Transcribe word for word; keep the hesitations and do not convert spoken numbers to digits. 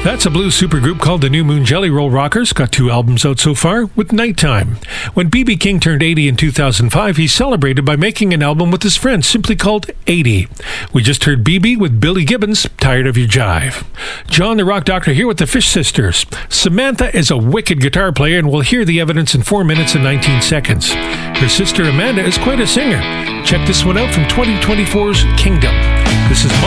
That's a blues supergroup called the New Moon Jelly Roll Rockers. Got two albums out so far with Nighttime. When B B King turned eighty in two thousand five, he celebrated by making an album with his friends simply called eighty. We just heard B B with Billy Gibbons, Tired of Your Jive. John the Rock Doctor here with the Fish Sisters. Samantha is a wicked guitar player, and we'll hear the evidence in four minutes and nineteen seconds. Her sister Amanda is quite a singer. Check this one out from twenty twenty-four's Kingdom. This is